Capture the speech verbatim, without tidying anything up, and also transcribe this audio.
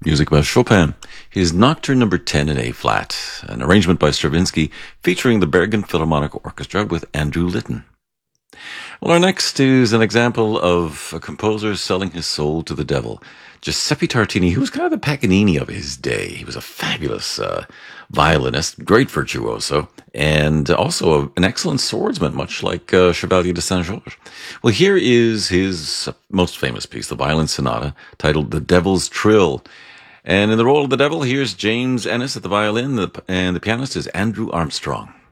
Music by Chopin, his Nocturne number ten in A flat, an arrangement by Stravinsky featuring the Bergen Philharmonic Orchestra with Andrew Litton. Well, our next is an example of a composer selling his soul to the devil. Giuseppe Tartini, who was kind of the Paganini of his day. He was a fabulous uh, violinist, great virtuoso, and also a, an excellent swordsman, much like uh, Chevalier de Saint-Georges. Well, here is his most famous piece, the violin sonata, titled The Devil's Trill. And in the role of the devil, here's James Ennis at the violin, and the pianist is Andrew Armstrong.